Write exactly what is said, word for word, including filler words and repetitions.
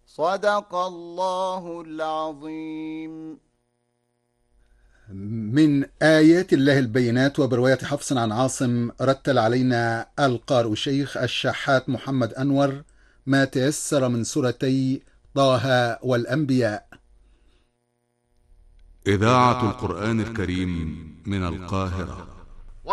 صدق الله العظيم. من آيات الله البينات، وبرواية حفص عن عاصم، رتل علينا القارئ الشيخ الشحات محمد أنور ما تيسر من سورتي طه والأنبياء. إذاعة القرآن الكريم من القاهرة.